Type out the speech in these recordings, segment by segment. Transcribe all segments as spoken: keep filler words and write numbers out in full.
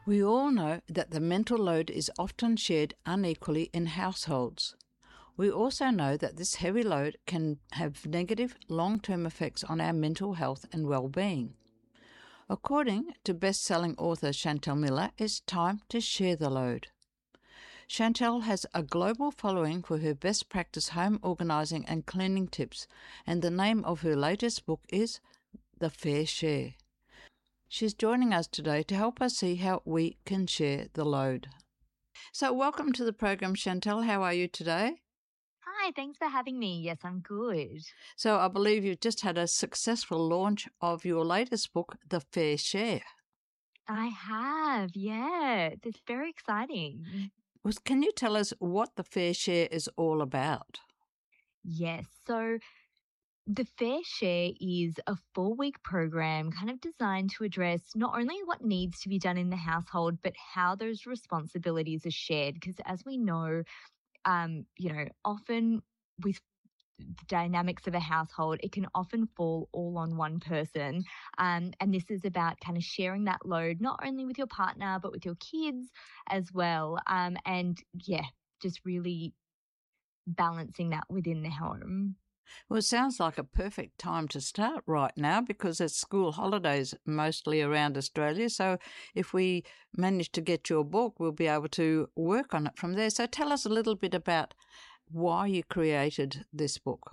We all know that the mental load is often shared unequally in households. We also know that this heavy load can have negative long-term effects on our mental health and well-being. According to best-selling author Chantel Miller, it's time to share the load. Chantel has a global following for her best practice home organising and cleaning tips, and the name of her latest book is The Fair Share. She's joining us today to help us see how we can share the load. So welcome to the program, Chantel. How are you today? Hi, thanks for having me. Yes, I'm good. So I believe you've just had a successful launch of your latest book, The Fair Share. I have, yeah. It's very exciting. Well, can you tell us what The Fair Share is all about? Yes, so The Fair Share is a four-week program kind of designed to address not only what needs to be done in the household, but how those responsibilities are shared. Because as we know, um, you know, often with the dynamics of a household, it can often fall all on one person. Um, and this is about kind of sharing that load, not only with your partner, but with your kids as well. Um, and yeah, just really balancing that within the home. Well, it sounds like a perfect time to start right now because it's school holidays mostly around Australia. So if we manage to get your book, we'll be able to work on it from there. So tell us a little bit about why you created this book.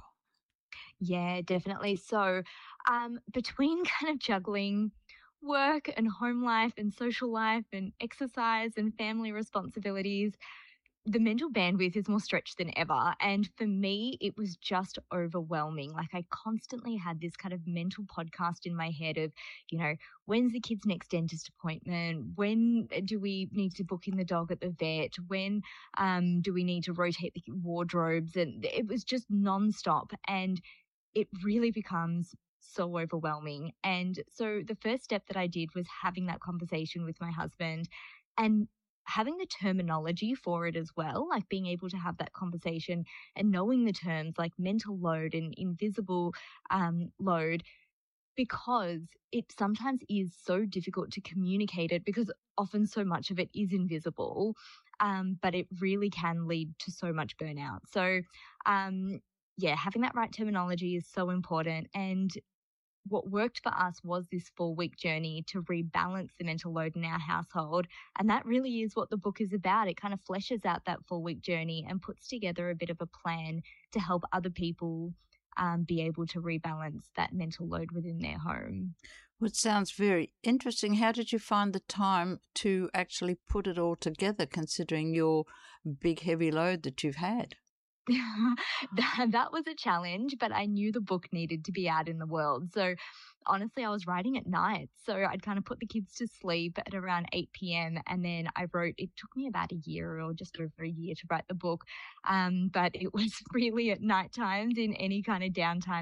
Yeah, definitely. So um, between kind of juggling work and home life and social life and exercise and family responsibilities, the mental bandwidth is more stretched than ever. And for me, it was just overwhelming. Like I constantly had this kind of mental podcast in my head of, you know, when's the kid's next dentist appointment? When do we need to book in the dog at the vet? When um, do we need to rotate the wardrobes? And it was just nonstop. And it really becomes so overwhelming. And so the first step that I did was having that conversation with my husband and having the terminology for it as well, like being able to have that conversation and knowing the terms like mental load and invisible um, load, because it sometimes is so difficult to communicate it because often so much of it is invisible, um, but it really can lead to so much burnout. So, um, yeah, having that right terminology is so important. And what worked for us was this four-week journey to rebalance the mental load in our household. And that really is what the book is about. It kind of fleshes out that four-week journey and puts together a bit of a plan to help other people um, be able to rebalance that mental load within their home. Well, it sounds very interesting. How did you find the time to actually put it all together, considering your big, heavy load that you've had? that, that was a challenge, but I knew the book needed to be out in the world. So honestly, I was writing at night. So I'd kind of put the kids to sleep at around eight p.m. And then I wrote, it took me about a year or just over a year to write the book. Um, but it was really at night times in any kind of downtime